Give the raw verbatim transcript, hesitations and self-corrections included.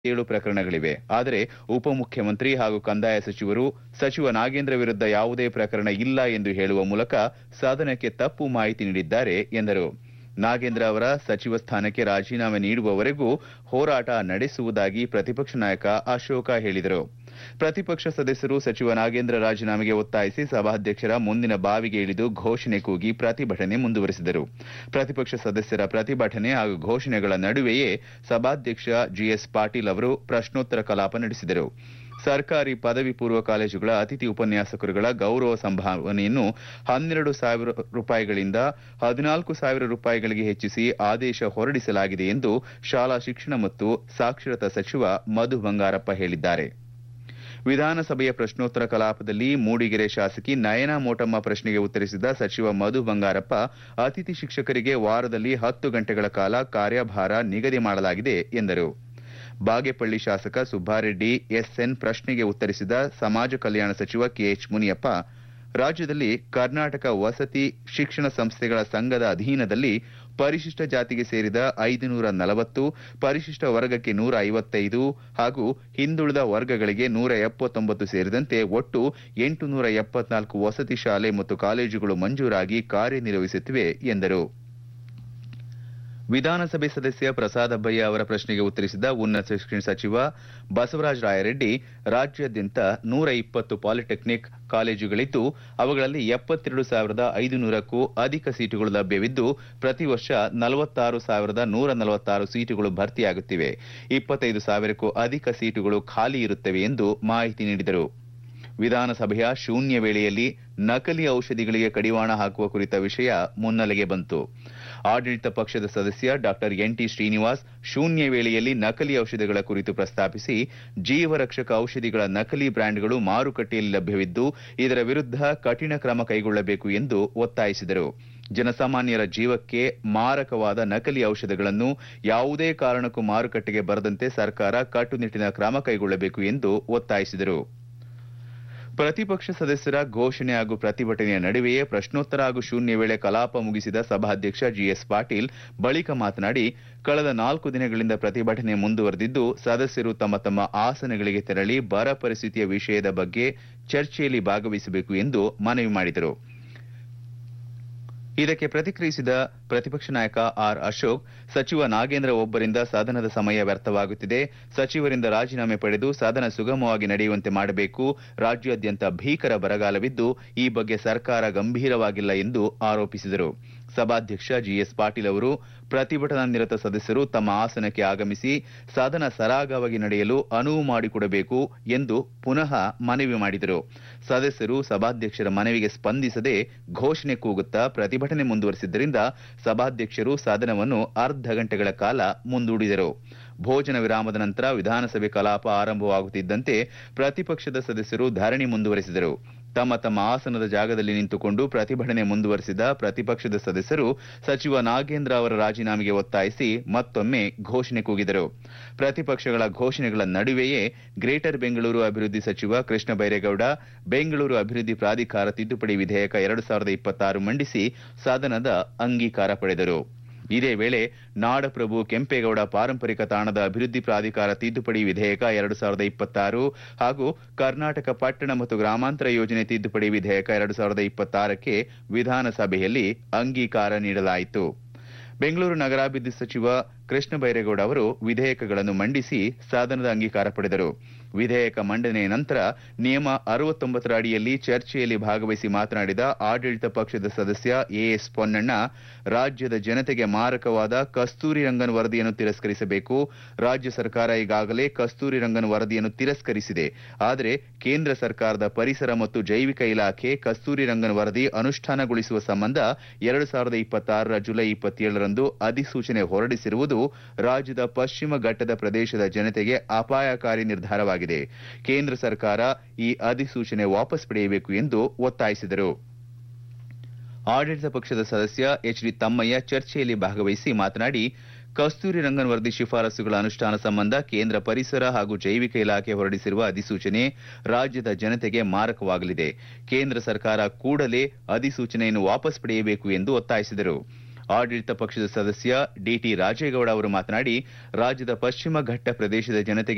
ಏಳು ಪ್ರಕರಣಗಳಿವೆ. ಆದರೆ ಉಪಮುಖ್ಯಮಂತ್ರಿ ಹಾಗೂ ಕಂದಾಯ ಸಚಿವರು ಸಚಿವ ನಾಗೇಂದ್ರ ವಿರುದ್ಧ ಯಾವುದೇ ಪ್ರಕರಣ ಇಲ್ಲ ಎಂದು ಹೇಳುವ ಮೂಲಕ ಸದನಕ್ಕೆ ತಪ್ಪು ಮಾಹಿತಿ ನೀಡಿದ್ದಾರೆ ಎಂದರು. ನಾಗೇಂದ್ರ ಅವರ ಸಚಿವ ಸ್ಥಾನಕ್ಕೆ ರಾಜೀನಾಮೆ ನೀಡುವವರೆಗೂ ಹೋರಾಟ ನಡೆಸುವುದಾಗಿ ಪ್ರತಿಪಕ್ಷ ನಾಯಕ ಅಶೋಕ ಹೇಳಿದರು. ಪ್ರತಿಪಕ್ಷ ಸದಸ್ಯರು ಸಚಿವ ನಾಗೇಂದ್ರ ರಾಜೀನಾಮೆಗೆ ಒತ್ತಾಯಿಸಿ ಸಭಾಧ್ಯಕ್ಷರ ಮುಂದಿನ ಬಾವಿಗೆ ಇಳಿದು ಘೋಷಣೆ ಕೂಗಿ ಪ್ರತಿಭಟನೆ ಮುಂದುವರೆಸಿದರು. ಪ್ರತಿಪಕ್ಷ ಸದಸ್ಯರ ಪ್ರತಿಭಟನೆ ಹಾಗೂ ಘೋಷಣೆಗಳ ನಡುವೆಯೇ ಸಭಾಧ್ಯಕ್ಷ ಜಿಎಸ್ ಪಾಟೀಲ್ ಅವರು ಪ್ರಶ್ನೋತ್ತರ ಕಲಾಪ ನಡೆಸಿದರು. ಸರ್ಕಾರಿ ಪದವಿ ಪೂರ್ವ ಕಾಲೇಜುಗಳ ಅತಿಥಿ ಉಪನ್ಯಾಸಕರುಗಳ ಗೌರವ ಸಂಭಾವನೆಯನ್ನು ಹನ್ನೆರಡು ಸಾವಿರ ರೂಪಾಯಿಗಳಿಂದ ಹದಿನಾಲ್ಕು ಸಾವಿರ ರೂಪಾಯಿಗಳಿಗೆ ಹೆಚ್ಚಿಸಿ ಆದೇಶ ಹೊರಡಿಸಲಾಗಿದೆ ಎಂದು ಶಾಲಾ ಶಿಕ್ಷಣ ಮತ್ತು ಸಾಕ್ಷರತಾ ಸಚಿವ ಮಧು ಬಂಗಾರಪ್ಪ ಹೇಳಿದ್ದಾರೆ. ವಿಧಾನಸಭೆಯ ಪ್ರಶ್ನೋತ್ತರ ಕಲಾಪದಲ್ಲಿ ಮೂಡಿಗೆರೆ ಶಾಸಕಿ ನಯನಾ ಮೋಟಮ್ಮ ಪ್ರಶ್ನೆಗೆ ಉತ್ತರಿಸಿದ ಸಚಿವ ಮಧು ಬಂಗಾರಪ್ಪ, ಅತಿಥಿ ಶಿಕ್ಷಕರಿಗೆ ವಾರದಲ್ಲಿ ಹತ್ತು ಗಂಟೆಗಳ ಕಾಲ ಕಾರ್ಯಭಾರ ನಿಗದಿ ಮಾಡಲಾಗಿದೆ ಎಂದರು. ಬಾಗೇಪಲ್ಲಿ ಶಾಸಕ ಸುಬ್ಬಾರೆಡ್ಡಿ ಎಸ್ಎನ್ ಪ್ರಶ್ನೆಗೆ ಉತ್ತರಿಸಿದ ಸಮಾಜ ಕಲ್ಯಾಣ ಸಚಿವ ಕೆಎಚ್ ಮುನಿಯಪ್ಪ, ರಾಜ್ಯದಲ್ಲಿ ಕರ್ನಾಟಕ ವಸತಿ ಶಿಕ್ಷಣ ಸಂಸ್ಥೆಗಳ ಸಂಘದ ಅಧೀನದಲ್ಲಿ ಪರಿಶಿಷ್ಟ ಜಾತಿಗೆ ಸೇರಿದ ಐದುನೂರ ನಲವತ್ತು, ಪರಿಶಿಷ್ಟ ವರ್ಗಕ್ಕೆ ನೂರ ಐವತ್ತೈದು ಹಾಗೂ ಹಿಂದುಳಿದ ವರ್ಗಗಳಿಗೆ ನೂರ ಎಪ್ಪತ್ತೊಂಬತ್ತು ಸೇರಿದಂತೆ ಒಟ್ಟು ಎಂಟುನೂರ ಎಪ್ಪತ್ನಾಲ್ಕು ವಸತಿ ಶಾಲೆ ಮತ್ತು ಕಾಲೇಜುಗಳು ಮಂಜೂರಾಗಿ ಕಾರ್ಯನಿರ್ವಹಿಸುತ್ತಿವೆ ಎಂದರು. ವಿಧಾನಸಭೆ ಸದಸ್ಯ ಪ್ರಸಾದ್ ಅಬ್ಬಯ್ಯ ಅವರ ಪ್ರಶ್ನೆಗೆ ಉತ್ತರಿಸಿದ ಉನ್ನತ ಶಿಕ್ಷಣ ಸಚಿವ ಬಸವರಾಜ ರಾಯರೆಡ್ಡಿ, ರಾಜ್ಯಾದ್ಯಂತ ನೂರ ಇಪ್ಪತ್ತು ಪಾಲಿಟೆಕ್ನಿಕ್ ಕಾಲೇಜುಗಳಿದ್ದು ಅವುಗಳಲ್ಲಿ ಎಪ್ಪತ್ತೆರಡು ಸಾವಿರದ ಐದುನೂರಕ್ಕೂ ಅಧಿಕ ಸೀಟುಗಳು ಲಭ್ಯವಿದ್ದು ಪ್ರತಿ ವರ್ಷ ನಲವತ್ತಾರು ಸಾವಿರದ ನೂರ ನಲವತ್ತಾರು ಸೀಟುಗಳು ಭರ್ತಿಯಾಗುತ್ತಿವೆ. ಇಪ್ಪತ್ತೈದು ಸಾವಿರಕ್ಕೂ ಅಧಿಕ ಸೀಟುಗಳು ಖಾಲಿ ಇರುತ್ತವೆ ಎಂದು ಮಾಹಿತಿ ನೀಡಿದರು. ವಿಧಾನಸಭೆಯ ಶೂನ್ಯ ವೇಳೆಯಲ್ಲಿ ನಕಲಿ ಔಷಧಿಗಳಿಗೆ ಕಡಿವಾಣ ಹಾಕುವ ಕುರಿತ ವಿಷಯ ಮುನ್ನೆಲೆಗೆ ಬಂತು. ಆಡಳಿತ ಪಕ್ಷದ ಸದಸ್ಯ ಡಾ ಎನ್ ಟಿ ಶ್ರೀನಿವಾಸ್ ಶೂನ್ಯ ವೇಳೆಯಲ್ಲಿ ನಕಲಿ ಔಷಧಿಗಳ ಕುರಿತು ಪ್ರಸ್ತಾಪಿಸಿ, ಜೀವರಕ್ಷಕ ಔಷಧಿಗಳ ನಕಲಿ ಬ್ರ್ಯಾಂಡ್ಗಳು ಮಾರುಕಟ್ಟೆಯಲ್ಲಿ ಲಭ್ಯವಿದ್ದು ಇದರ ವಿರುದ್ಧ ಕಠಿಣ ಕ್ರಮ ಕೈಗೊಳ್ಳಬೇಕು ಎಂದು ಒತ್ತಾಯಿಸಿದರು. ಜನಸಾಮಾನ್ಯರ ಜೀವಕ್ಕೆ ಮಾರಕವಾದ ನಕಲಿ ಔಷಧಗಳನ್ನು ಯಾವುದೇ ಕಾರಣಕ್ಕೂ ಮಾರುಕಟ್ಟೆಗೆ ಬರದಂತೆ ಸರ್ಕಾರ ಕಟ್ಟುನಿಟ್ಟಿನ ಕ್ರಮ ಕೈಗೊಳ್ಳಬೇಕು ಎಂದು ಒತ್ತಾಯಿಸಿದರು. ಪ್ರತಿಪಕ್ಷ ಸದಸ್ಯರ ಘೋಷಣೆ ಹಾಗೂ ಪ್ರತಿಭಟನೆಯ ನಡುವೆಯೇ ಪ್ರಶ್ನೋತ್ತರ ಹಾಗೂ ಶೂನ್ಯ ವೇಳೆ ಕಲಾಪ ಮುಗಿಸಿದ ಸಭಾಧ್ಯಕ್ಷ ಜಿಎಸ್ ಪಾಟೀಲ್ ಬಳಿಕ ಮಾತನಾಡಿ, ಕಳೆದ ನಾಲ್ಕು ದಿನಗಳಿಂದ ಪ್ರತಿಭಟನೆ ಮುಂದುವರೆದಿದ್ದು ಸದಸ್ಯರು ತಮ್ಮ ತಮ್ಮ ಆಸನಗಳಿಗೆ ತೆರಳಿ ಬರ ಪರಿಸ್ಥಿತಿಯ ವಿಷಯದ ಬಗ್ಗೆ ಚರ್ಚೆಯಲ್ಲಿ ಭಾಗವಹಿಸಬೇಕು ಎಂದು ಮನವಿ ಮಾಡಿದರು. ಇದಕ್ಕೆ ಪ್ರತಿಕ್ರಿಯಿಸಿದ ಪ್ರತಿಪಕ್ಷ ನಾಯಕ ಆರ್ ಅಶೋಕ್, ಸಚಿವ ನಾಗೇಂದ್ರ ಒಬ್ಬರಿಂದ ಸದನದ ಸಮಯ ವ್ಯರ್ಥವಾಗುತ್ತಿದೆ. ಸಚಿವರಿಂದ ರಾಜೀನಾಮೆ ಪಡೆದು ಸದನ ಸುಗಮವಾಗಿ ನಡೆಯುವಂತೆ ಮಾಡಬೇಕು. ರಾಜ್ಯಾದ್ಯಂತ ಭೀಕರ ಬರಗಾಲವಿದ್ದು ಈ ಬಗ್ಗೆ ಸರ್ಕಾರ ಗಂಭೀರವಾಗಿಲ್ಲ ಎಂದು ಆರೋಪಿಸಿದರು. ಸಭಾಧ್ಯಕ್ಷ ಜಿಎಸ್ ಪಾಟೀಲ್ ಅವರು ಪ್ರತಿಭಟನಾ ನಿರತ ಸದಸ್ಯರು ತಮ್ಮ ಆಸನಕ್ಕೆ ಆಗಮಿಸಿ ಸದನ ಸರಾಗವಾಗಿ ನಡೆಯಲು ಅನುವು ಮಾಡಿಕೊಡಬೇಕು ಎಂದು ಪುನಃ ಮನವಿ ಮಾಡಿದರು. ಸದಸ್ಯರು ಸಭಾಧ್ಯಕ್ಷರ ಮನವಿಗೆ ಸ್ಪಂದಿಸದೆ ಘೋಷಣೆ ಕೂಗುತ್ತಾ ಪ್ರತಿಭಟನೆ ಮುಂದುವರೆಸಿದ್ದರಿಂದ ಸಭಾಧ್ಯಕ್ಷರು ಸದನವನ್ನು ಅರ್ಧ ಗಂಟೆಗಳ ಕಾಲ ಮುಂದೂಡಿದರು. ಭೋಜನ ವಿರಾಮದ ನಂತರ ವಿಧಾನಸಭೆ ಕಲಾಪ ಆರಂಭವಾಗುತ್ತಿದ್ದಂತೆ ಪ್ರತಿಪಕ್ಷದ ಸದಸ್ಯರು ಧರಣಿ ಮುಂದುವರೆಸಿದರು. ತಮ್ಮ ತಮ್ಮ ಆಸನದ ಜಾಗದಲ್ಲಿ ನಿಂತುಕೊಂಡು ಪ್ರತಿಭಟನೆ ಮುಂದುವರೆಸಿದ ಪ್ರತಿಪಕ್ಷದ ಸದಸ್ಯರು ಸಚಿವ ನಾಗೇಂದ್ರ ಅವರ ರಾಜೀನಾಮೆಗೆ ಒತ್ತಾಯಿಸಿ ಮತ್ತೊಮ್ಮೆ ಘೋಷಣೆ ಕೂಗಿದರು. ಪ್ರತಿಪಕ್ಷಗಳ ಘೋಷಣೆಗಳ ನಡುವೆಯೇ ಗ್ರೇಟರ್ ಬೆಂಗಳೂರು ಅಭಿವೃದ್ಧಿ ಸಚಿವ ಕೃಷ್ಣ ಬೈರೇಗೌಡ ಬೆಂಗಳೂರು ಅಭಿವೃದ್ಧಿ ಪ್ರಾಧಿಕಾರ ತಿದ್ದುಪಡಿ ವಿಧೇಯಕ ಎರಡು ಸಾವಿರದ ಇಪ್ಪತ್ತಾರು ಮಂಡಿಸಿ ಸದನದ ಅಂಗೀಕಾರ ಪಡೆದರು. ಇದೇ ವೇಳೆ ನಾಡಪ್ರಭು ಕೆಂಪೇಗೌಡ ಪಾರಂಪರಿಕ ತಾಣದ ಅಭಿವೃದ್ಧಿ ಪ್ರಾಧಿಕಾರ ತಿದ್ದುಪಡಿ ವಿಧೇಯಕ ಎರಡು ಸಾವಿರದ ಇಪ್ಪತ್ತಾರು ಹಾಗೂ ಕರ್ನಾಟಕ ಪಟ್ಟಣ ಮತ್ತು ಗ್ರಾಮಾಂತರ ಯೋಜನೆ ತಿದ್ದುಪಡಿ ವಿಧೇಯಕ ಎರಡು ಸಾವಿರದ ಇಪ್ಪತ್ತಾರಕ್ಕೆ ವಿಧಾನಸಭೆಯಲ್ಲಿ ಅಂಗೀಕಾರ ನೀಡಲಾಯಿತು. ಬೆಂಗಳೂರು ನಗರಾಭಿವೃದ್ಧಿ ಸಚಿವ ಕೃಷ್ಣ ಬೈರೇಗೌಡ ಅವರು ವಿಧೇಯಕಗಳನ್ನು ಮಂಡಿಸಿ ಸದನದ ಅಂಗೀಕಾರ ಪಡೆದರು. ವಿಧೇಯಕ ಮಂಡನೆಯ ನಂತರ ನಿಯಮ ಅರವತ್ತೊಂಬತ್ತರ ಅಡಿಯಲ್ಲಿ ಚರ್ಚೆಯಲ್ಲಿ ಭಾಗವಹಿಸಿ ಮಾತನಾಡಿದ ಆಡಳಿತ ಪಕ್ಷದ ಸದಸ್ಯ ಎಎಸ್ ಪೊನ್ನಣ್ಣ, ರಾಜ್ಯದ ಜನತೆಗೆ ಮಾರಕವಾದ ಕಸ್ತೂರಿ ರಂಗನ್ ವರದಿಯನ್ನು ತಿರಸ್ಕರಿಸಬೇಕು. ರಾಜ್ಯ ಸರ್ಕಾರ ಈಗಾಗಲೇ ಕಸ್ತೂರಿ ರಂಗನ್ ವರದಿಯನ್ನು ತಿರಸ್ಕರಿಸಿದೆ. ಆದರೆ ಕೇಂದ್ರ ಸರ್ಕಾರದ ಪರಿಸರ ಮತ್ತು ಜೈವಿಕ ಇಲಾಖೆ ಕಸ್ತೂರಿ ರಂಗನ್ ವರದಿ ಅನುಷ್ಠಾನಗೊಳಿಸುವ ಸಂಬಂಧ ಎರಡು ಸಾವಿರದ ಇಪ್ಪತ್ತಾರರ ಜುಲೈ ಇಪ್ಪತ್ತೇಳರಂದು ಅಧಿಸೂಚನೆ ಹೊರಡಿಸಿರುವುದು ರಾಜ್ಯದ ಪಶ್ಚಿಮ ಘಟ್ಟದ ಪ್ರದೇಶದ ಜನತೆಗೆ ಅಪಾಯಕಾರಿ ನಿರ್ಧಾರವಾಗಿದೆ. ಕೇಂದ್ರ ಸರ್ಕಾರ ಈ ಅಧಿಸೂಚನೆ ವಾಪಸ್ ಪಡೆಯಬೇಕು ಎಂದು ಒತ್ತಾಯಿಸಿದರು. ಆಡಳಿತ ಪಕ್ಷದ ಸದಸ್ಯ ಎಚ್ ಡಿ ತಮ್ಮಯ್ಯ ಚರ್ಚೆಯಲ್ಲಿ ಭಾಗವಹಿಸಿ ಮಾತನಾಡಿ, ಕಸ್ತೂರಿ ರಂಗನ್ ವರದಿ ಶಿಫಾರಸುಗಳ ಅನುಷ್ಠಾನ ಸಂಬಂಧ ಕೇಂದ್ರ ಪರಿಸರ ಹಾಗೂ ಜೈವಿಕ ಇಲಾಖೆ ಹೊರಡಿಸಿರುವ ಅಧಿಸೂಚನೆ ರಾಜ್ಯದ ಜನತೆಗೆ ಮಾರಕವಾಗಲಿದೆ. ಕೇಂದ್ರ ಸರ್ಕಾರ ಕೂಡಲೇ ಅಧಿಸೂಚನೆಯನ್ನು ವಾಪಸ್ ಪಡೆಯಬೇಕು ಎಂದು ಒತ್ತಾಯಿಸಿದರು. ಆಡಳಿತ ಪಕ್ಷದ ಸದಸ್ಯ ಡಿಟಿ ರಾಜೇಗೌಡ ಅವರು ಮಾತನಾಡಿ, ರಾಜ್ಯದ ಪಶ್ಚಿಮ ಘಟ್ಟ ಪ್ರದೇಶದ ಜನತೆಗೆ